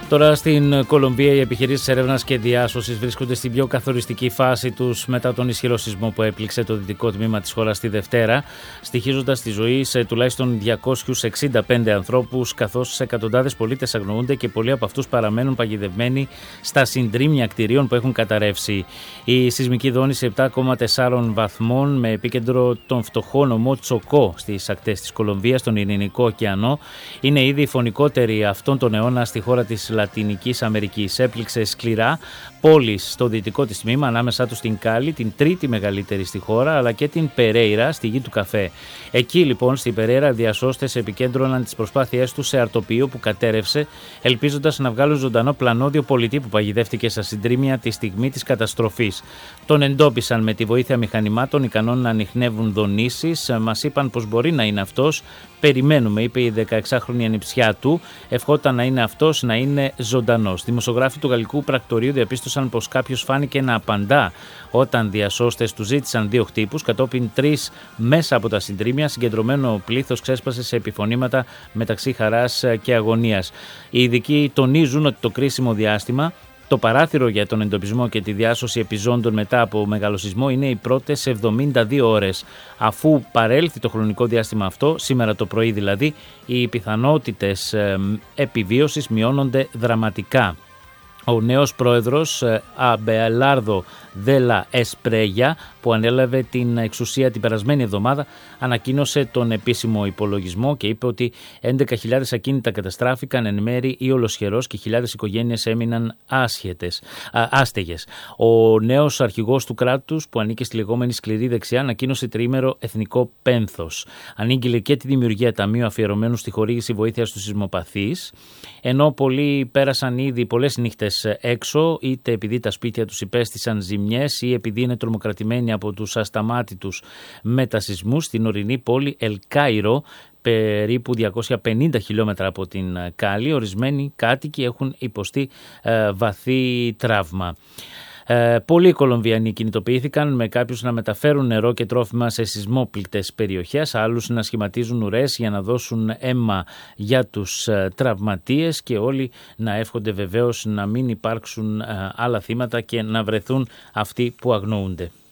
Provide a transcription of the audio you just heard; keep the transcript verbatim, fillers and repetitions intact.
Τώρα στην Κολομβία οι επιχειρήσεις έρευνας και διάσωσης βρίσκονται στην πιο καθοριστική φάση τους μετά τον ισχυρό σεισμό που έπληξε το δυτικό τμήμα της χώρας τη Δευτέρα, στοιχίζοντας τη ζωή σε τουλάχιστον διακόσιους εξήντα πέντε ανθρώπους, καθώς εκατοντάδες πολίτες αγνοούνται και πολλοί από αυτούς παραμένουν παγιδευμένοι στα συντρίμμια κτηρίων που έχουν καταρρεύσει. Η σεισμική δόνηση επτά κόμμα τέσσερα βαθμών με επίκεντρο τον φτωχό νομό Τσοκό στις ακτές της Κολομβίας, στον Ειρηνικό ωκεανό, είναι ήδη η φωνικότερη αυτόν τον αιώνα στη χώρα της Λατινικής Αμερικής. Έπληξε σκληρά πόλεις στο δυτικό της τμήμα, ανάμεσά τους την Κάλι, την τρίτη μεγαλύτερη στη χώρα, αλλά και την Περέιρα, στη γη του καφέ. Εκεί λοιπόν στην Περέιρα διασώστες επικέντρωναν τις προσπάθειές τους σε αρτοπείο που κατέρευσε, ελπίζοντας να βγάλουν ζωντανό πλανόδιο πολιτή που παγιδεύτηκε στα συντρίμμια τη στιγμή της καταστροφής. Τον εντόπισαν με τη βοήθεια μηχανημάτων ικανών να ανιχνεύουν δονήσεις. Μας είπαν πως μπορεί να είναι αυτός. Περιμένουμε, είπε η δεκαεξάχρονη ανιψιά του. Ευχόταν να είναι αυτός, να είναι ζωντανός. Δημοσιογράφοι του γαλλικού πρακτορείου διαπίστωσαν πως κάποιος φάνηκε να απαντά όταν διασώστες του ζήτησαν δύο χτύπους. Κατόπιν τρεις μέσα από τα συντρίμμια. Συγκεντρωμένο πλήθος ξέσπασε σε επιφωνήματα μεταξύ χαράς και αγωνίας. Οι ειδικοί τονίζουν ότι το κρίσιμο διάστημα, το παράθυρο για τον εντοπισμό και τη διάσωση επιζώντων μετά από μεγαλοσεισμό, είναι οι πρώτες εβδομήντα δύο ώρες. Αφού παρέλθει το χρονικό διάστημα αυτό, σήμερα το πρωί δηλαδή, οι πιθανότητες επιβίωσης μειώνονται δραματικά. Ο νέος πρόεδρος Αμπελάρδο Δέλα Εσπρέγια, που ανέλαβε την εξουσία την περασμένη εβδομάδα, ανακοίνωσε τον επίσημο υπολογισμό και είπε ότι έντεκα χιλιάδες ακίνητα καταστράφηκαν εν μέρη ή ολοσχερός και χιλιάδες οικογένειες έμειναν άσχετες, α, άστεγες. Ο νέος αρχηγός του κράτους, που ανήκε στη λεγόμενη σκληρή δεξιά, ανακοίνωσε τριήμερο εθνικό πένθος. Ανήγγειλε και τη δημιουργία ταμείου αφιερωμένου στη χορήγηση βοήθειας στους σεισμοπαθείς, ενώ πολλοί πέρασαν ήδη πολλές νύχτες έξω, είτε επειδή τα σπίτια τους υπέστησαν ζημιές ή επειδή είναι τρομοκρατημένοι από τους ασταμάτητους μετασεισμούς στην ορεινή πόλη Ελ Κάιρο, περίπου διακόσια πενήντα χιλιόμετρα από την Κάλι. Ορισμένοι κάτοικοι έχουν υποστεί ε, βαθύ τραύμα. Ε, πολλοί Κολομβιανοί κινητοποιήθηκαν, με κάποιους να μεταφέρουν νερό και τρόφιμα σε σεισμόπληκτες περιοχές, άλλους να σχηματίζουν ουρές για να δώσουν αίμα για τους ε, τραυματίες, και όλοι να εύχονται βεβαίως να μην υπάρξουν ε, άλλα θύματα και να βρεθούν αυτοί που αγνοούνται.